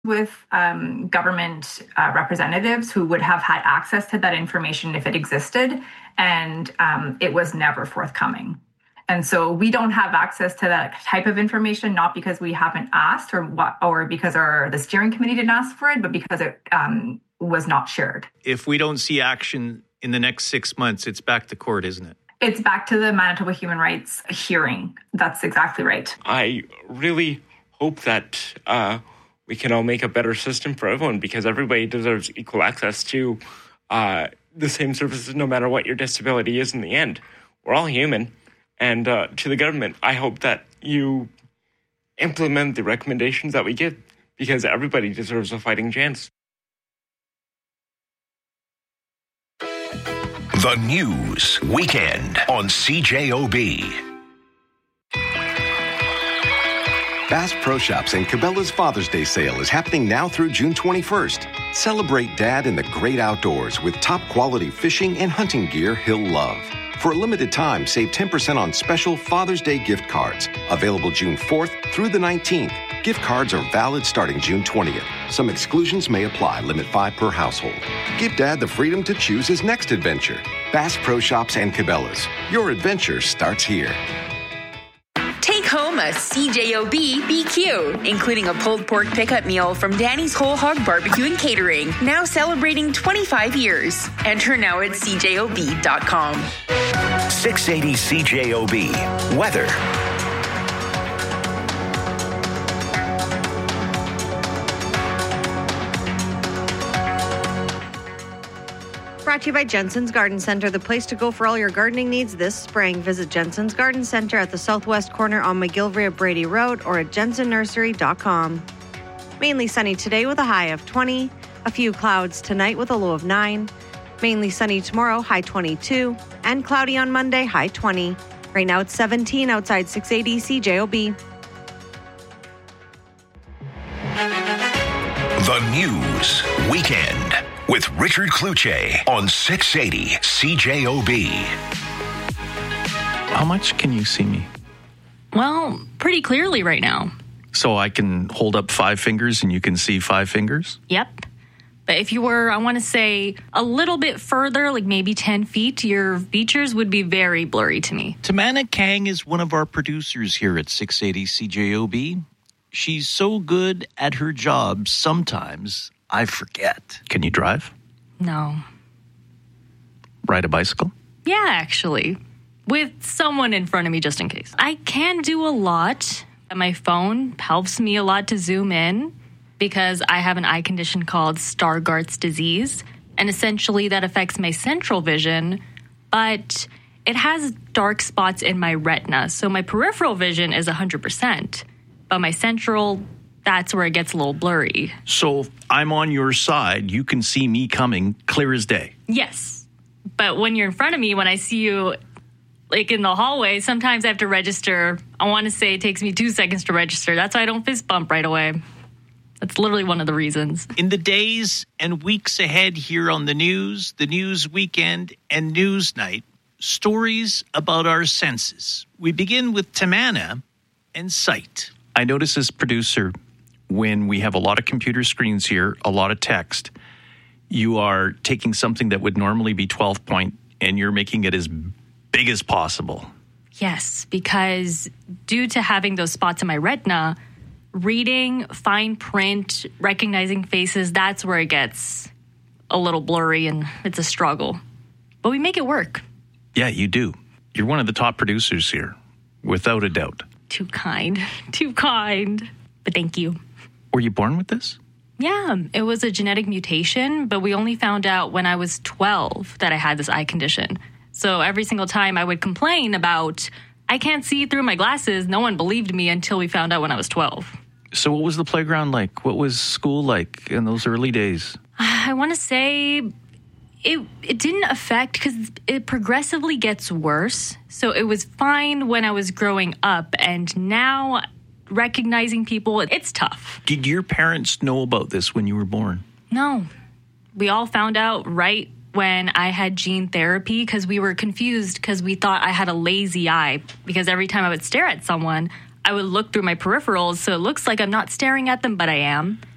with government representatives who would have had access to that information if it existed, and it was never forthcoming. And so we don't have access to that type of information, not because we haven't asked or because the steering committee didn't ask for it, but because it was not shared. If we don't see action in the next 6 months, it's back to court, isn't it? It's back to the Manitoba Human Rights hearing. That's exactly right. I really hope that we can all make a better system for everyone, because everybody deserves equal access to the same services, no matter what your disability is in the end. We're all human. And to the government, I hope that you implement the recommendations that we give, because everybody deserves a fighting chance. The News Weekend on CJOB. Bass Pro Shops and Cabela's Father's Day sale is happening now through June 21st. Celebrate Dad in the great outdoors with top quality fishing and hunting gear he'll love. For a limited time, save 10% on special Father's Day gift cards. Available June 4th through the 19th. Gift cards are valid starting June 20th. Some exclusions may apply. Limit 5 per household. Give Dad the freedom to choose his next adventure. Bass Pro Shops and Cabela's. Your adventure starts here. Take home a CJOB BQ, including a pulled pork pickup meal from Danny's Whole Hog Barbecue and Catering, now celebrating 25 years. Enter now at CJOB.com. 680 CJOB. Weather. Brought to you by Jensen's Garden Center, the place to go for all your gardening needs this spring. Visit Jensen's Garden Center at the southwest corner on McGillivray at Brady Road or at jensennursery.com. Mainly sunny today with a high of 20. A few clouds tonight with a low of 9. Mainly sunny tomorrow, high 22. And cloudy on Monday, high 20. Right now it's 17 outside 680 CJOB. The News Weekend with Richard Cloutier on 680 CJOB. How much can you see me? Well, pretty clearly right now. So I can hold up 5 fingers and you can see 5 fingers? Yep. But if you were, I want to say, a little bit further, like maybe 10 feet, your features would be very blurry to me. Tamana Kang is one of our producers here at 680 CJOB. She's so good at her job, sometimes I forget. Can you drive? No. Ride a bicycle? Yeah, actually. With someone in front of me just in case. I can do a lot. My phone helps me a lot to zoom in because I have an eye condition called Stargardt's disease. And essentially that affects my central vision, but it has dark spots in my retina. So my peripheral vision is 100%. But my central, that's where it gets a little blurry. So I'm on your side. You can see me coming clear as day. Yes. But when you're in front of me, when I see you like in the hallway, sometimes I have to register. I want to say it takes me 2 seconds to register. That's why I don't fist bump right away. That's literally one of the reasons. In the days and weeks ahead here on the News Weekend, and News Night, stories about our senses. We begin with Tamana and sight. I notice as producer, when we have a lot of computer screens here, a lot of text, you are taking something that would normally be 12 point and you're making it as big as possible. Yes, because due to having those spots in my retina, reading, fine print, recognizing faces, that's where it gets a little blurry and it's a struggle. But we make it work. Yeah, you do. You're one of the top producers here, without a doubt. Too kind. But thank you. Were you born with this? Yeah, it was a genetic mutation, but we only found out when I was 12 that I had this eye condition. So every single time I would complain about, I can't see through my glasses, no one believed me until we found out when I was 12. So what was the playground like? What was school like in those early days? I want to say it didn't affect because it progressively gets worse. So it was fine when I was growing up, and now recognizing people, it's tough. Did your parents know about this when you were born? No. We all found out right when I had gene therapy because we were confused because we thought I had a lazy eye because every time I would stare at someone, I would look through my peripherals, so it looks like I'm not staring at them, but I am.